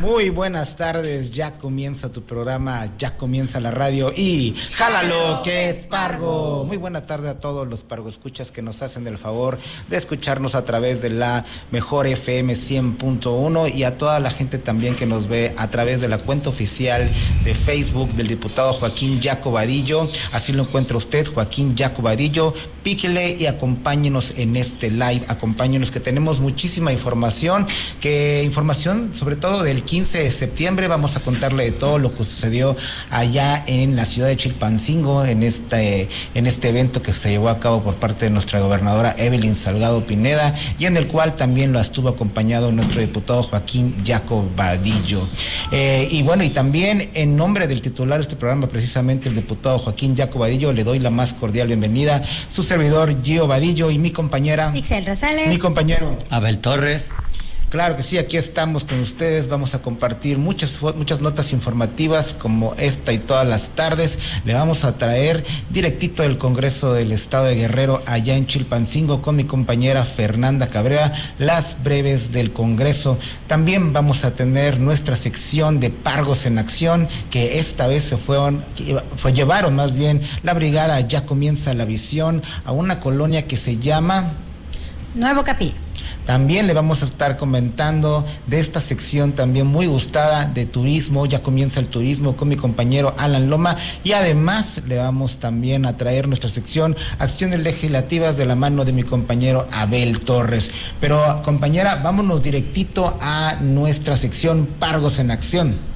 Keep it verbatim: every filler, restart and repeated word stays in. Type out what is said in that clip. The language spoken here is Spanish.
Muy buenas tardes, ya comienza tu programa, ya comienza la radio y jálalo que es Pargo. Muy buena tarde a todos los Pargo escuchas que nos hacen el favor de escucharnos a través de la mejor F M cien punto uno y a toda la gente también que nos ve a través de la cuenta oficial de Facebook del diputado Joaquín Yaco Vadillo. Así lo encuentra usted, Joaquín Yaco Vadillo. Píquele y acompáñenos en este live, acompáñenos que tenemos muchísima información, que información sobre todo del quince de septiembre. Vamos a contarle de todo lo que sucedió allá en la ciudad de Chilpancingo, en este, en este evento que se llevó a cabo por parte de nuestra gobernadora Evelyn Salgado Pineda y en el cual también lo estuvo acompañado nuestro diputado Joaquín Yaco Vadillo. Eh, y bueno, y también en nombre del titular de este programa, precisamente el diputado Joaquín Yaco Vadillo, le doy la más cordial bienvenida, su servidor Gio Vadillo y mi compañera Ixel Rosales, mi compañero Abel Torres. Claro que sí, aquí estamos con ustedes, vamos a compartir muchas muchas notas informativas como esta y todas las tardes. Le vamos a traer directito del Congreso del Estado de Guerrero allá en Chilpancingo con mi compañera Fernanda Cabrera, las breves del Congreso. También vamos a tener nuestra sección de Pargos en Acción, que esta vez se fueron, fue, llevaron más bien la brigada Ya Comienza la Visión a una colonia que se llama Nuevo Capilla. También le vamos a estar comentando de esta sección también muy gustada de turismo, ya comienza el turismo con mi compañero Alan Loma y además le vamos también a traer nuestra sección Acciones Legislativas de la mano de mi compañero Abel Torres. Pero compañera, vámonos directito a nuestra sección Pargos en Acción.